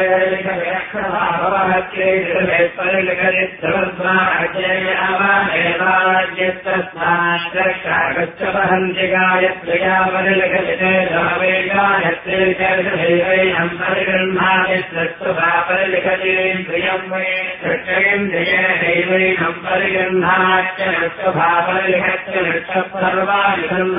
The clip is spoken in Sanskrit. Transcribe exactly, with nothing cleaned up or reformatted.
गच्छवहन्ति गायत्र्या परिलखिते रामे गायत्रीं परिगृह्णाति सत्सुभा परिलिखति प्रियं वै सत्येन्द्रियैवैनं परिगृह्णाच्च नष्टभा परिलिखत्य नष्टपर्वाणि